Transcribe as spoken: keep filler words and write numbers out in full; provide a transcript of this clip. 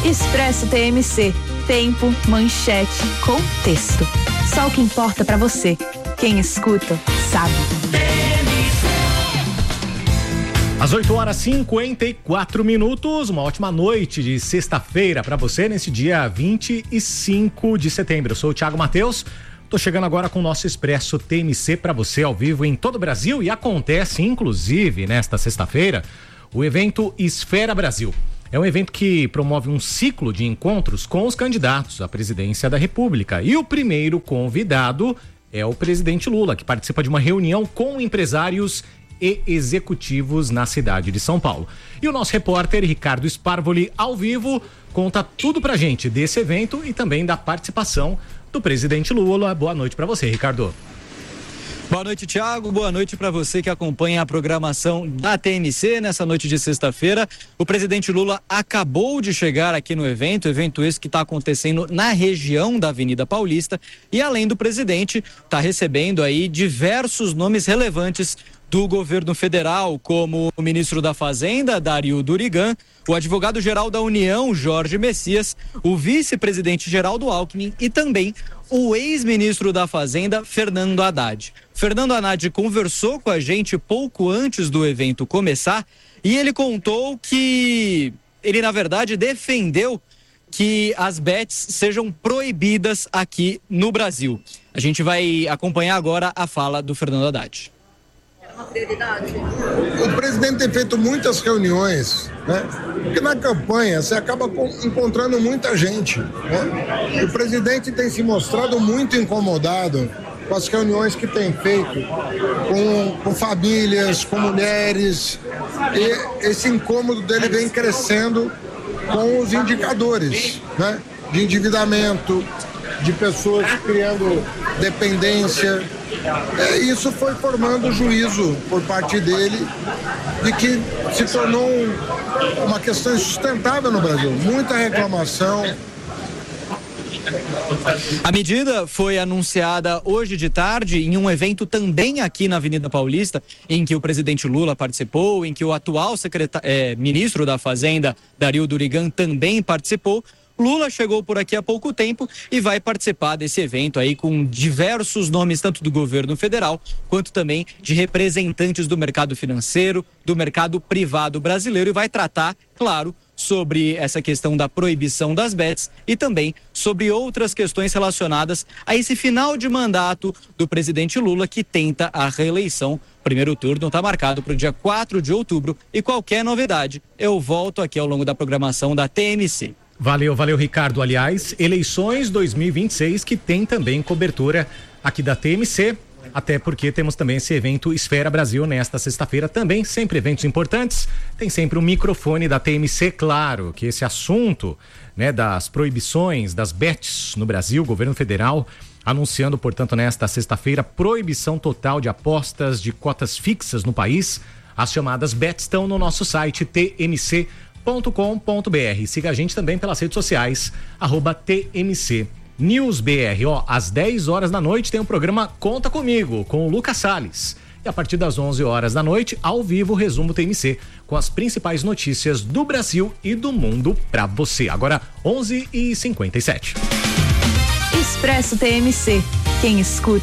Expresso T M C. Tempo, manchete, contexto. Só o que importa pra você. Quem escuta, sabe. Às oito horas e cinquenta e quatro minutos, uma ótima noite de sexta-feira pra você nesse dia vinte e cinco de setembro. Eu sou o Thiago Matheus. Tô chegando agora com o nosso Expresso T M C para você ao vivo em todo o Brasil e acontece inclusive nesta sexta-feira o evento Esfera Brasil. É um evento que promove um ciclo de encontros com os candidatos à presidência da República e o primeiro convidado é o presidente Lula, que participa de uma reunião com empresários e executivos na cidade de São Paulo. E o nosso repórter Ricardo Sparvoli ao vivo conta tudo pra gente desse evento e também da participação do presidente Lula. Boa noite para você, Ricardo. Boa noite, Thiago. Boa noite para você que acompanha a programação da T M C nessa noite de sexta-feira. O presidente Lula acabou de chegar aqui no evento, evento esse que está acontecendo na região da Avenida Paulista. E além do presidente, está recebendo aí diversos nomes relevantes do governo federal, como o ministro da Fazenda, Dario Durigan, o advogado-geral da União, Jorge Messias, o vice-presidente Geraldo Alckmin e também o ex-ministro da Fazenda, Fernando Haddad. Fernando Haddad conversou com a gente pouco antes do evento começar e ele contou que ele, na verdade, defendeu que as bets sejam proibidas aqui no Brasil. A gente vai acompanhar agora a fala do Fernando Haddad. Uma prioridade? O presidente tem feito muitas reuniões, né? Porque na campanha você acaba encontrando muita gente, né? E o presidente tem se mostrado muito incomodado com as reuniões que tem feito com, com famílias, com mulheres, e esse incômodo dele vem crescendo com os indicadores, né? De endividamento, de pessoas criando dependência. É, isso foi formando juízo por parte dele de que se tornou um, uma questão insustentável no Brasil. Muita reclamação. A medida foi anunciada hoje de tarde em um evento também aqui na Avenida Paulista, em que o presidente Lula participou, em que o atual secretário, é, ministro da Fazenda, Dario Durigan, também participou. Lula chegou por aqui há pouco tempo e vai participar desse evento aí com diversos nomes, tanto do governo federal, quanto também de representantes do mercado financeiro, do mercado privado brasileiro, e vai tratar, claro, sobre essa questão da proibição das bets e também sobre outras questões relacionadas a esse final de mandato do presidente Lula, que tenta a reeleição. O primeiro turno está marcado para o dia quatro de outubro e qualquer novidade eu volto aqui ao longo da programação da T M C. Valeu, valeu, Ricardo. Aliás, eleições dois mil e vinte e seis que tem também cobertura aqui da T M C, até porque temos também esse evento Esfera Brasil nesta sexta-feira, também sempre eventos importantes, tem sempre um microfone da T M C, claro, que esse assunto, né, das proibições, das bets no Brasil, governo federal anunciando, portanto, nesta sexta-feira, proibição total de apostas de cotas fixas no país. As chamadas bets estão no nosso site t m c ponto com ponto b r. Siga a gente também pelas redes sociais, arroba T M C News B R. Ó, às dez horas da noite tem o programa Conta Comigo, com o Lucas Salles. E a partir das onze horas da noite, ao vivo, o resumo T M C, com as principais notícias do Brasil e do mundo pra você. Agora, onze e cinquenta e sete. Expresso T M C. Quem escuta,